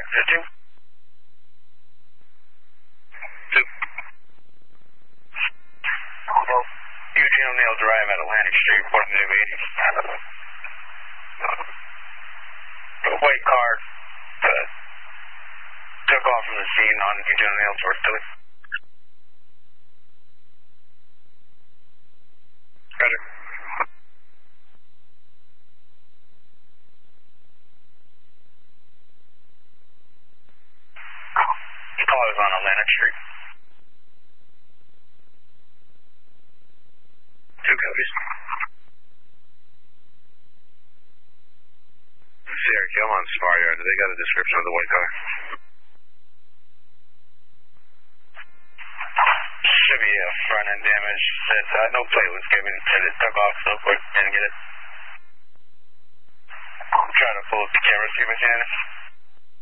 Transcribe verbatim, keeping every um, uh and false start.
two. Two. Well, Eugene O'Neill Drive at Atlantic Street, reporting to eighty. A white car uh, took off from the scene on Eugene O'Neill towards Philly. Roger. The call is on Atlantic Street. Two copies. Sierra Kill on Spar Yard. They got a description of the white car. Should be a front end damage. Says uh, no plate was given. Said it took off so quick. Didn't get it. Try to pull up the camera, see if I can.